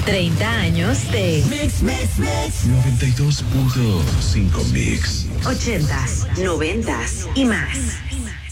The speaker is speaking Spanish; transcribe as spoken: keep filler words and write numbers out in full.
treinta años de Mix, Mix, Mix. noventa y dos punto cinco Mix. ochentas, noventas y más.